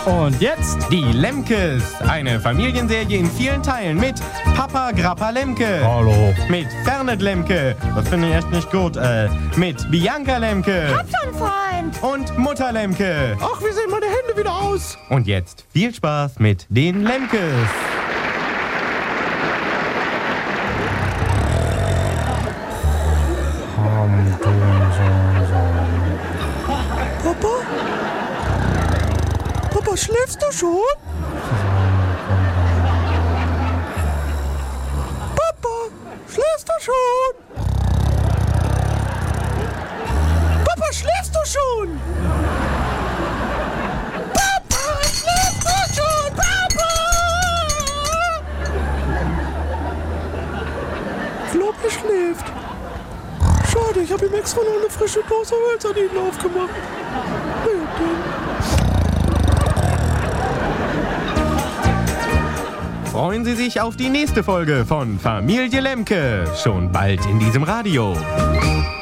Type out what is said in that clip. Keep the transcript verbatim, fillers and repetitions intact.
Und jetzt die Lemkes. Eine Familienserie in vielen Teilen mit Papa Grappa Lemke. Hallo. Mit Fernet Lemke. Das finde ich echt nicht gut. Äh, mit Bianca Lemke. Hab schon Freund. Und Mutter Lemke. Ach, wie sehen meine Hände wieder aus? Und jetzt viel Spaß mit den Lemkes. Papa? Papa, schläfst du schon? Papa, schläfst du schon? Papa, schläfst du schon? Papa, schläfst du schon? Papa! Ich glaub, er schläft. Schade, ich habe ihm extra noch eine frische Dose Holz an ihn aufgemacht. Ja, dann. Freuen Sie sich auf die nächste Folge von Familie Lemke. Schon bald in diesem Radio.